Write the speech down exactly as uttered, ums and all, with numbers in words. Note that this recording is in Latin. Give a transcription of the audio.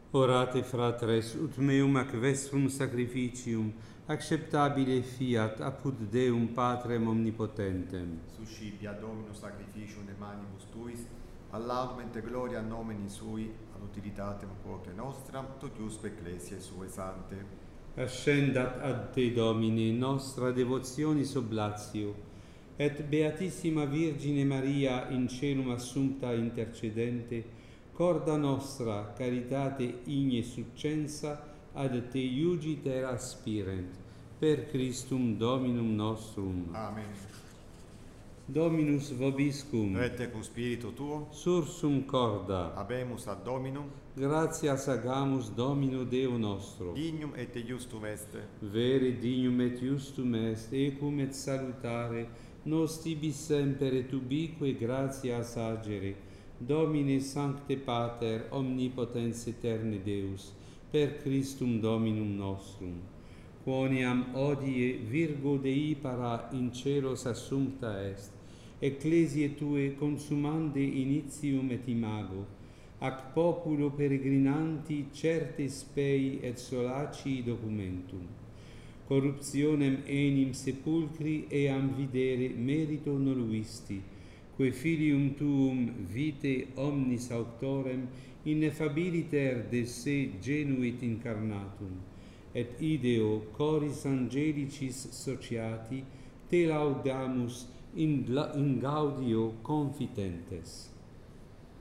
Orate fratres, ut meum ac vestrum sacrificium, acceptabile fiat apud Deum Patrem omnipotentem. Suscipia Dominus sacrificium de manibus tuis, all'audum et gloria nomini sui, ad utilitatem quote nostra, totiusque ecclesiae sue sante. Ascendat ad te, Domine, nostra devotionis oblatio, et Beatissima Virgine Maria in celum assumpta intercedente, corda nostra caritate igne succensa ad te iugiter aspirent, per Christum Dominum nostrum. Amen. Dominus vobiscum, Et tecum spiritu tuo, sursum corda, habemus ad Dominum, gratias agamus Domino Deo nostro. dignum et justum est, Vere dignum et justum est, ecum et salutare, nos tibi semper et ubique gratias agere, Domine Sancte Pater, omnipotens aeterne Deus, per Christum Dominum nostrum, quoniam hodie Virgo Dei para in celos assumpta est, ecclesiae Tue consumande initium et imago, ac populo peregrinanti certe spei et solacii documentum, corruptionem enim sepulcri eam videre merito noluisti, que filium tuum vitae omnis auctorem ineffabiliter de se genuit incarnatum, et ideo coris angelicis sociati te laudamus in, in gaudio confitentes.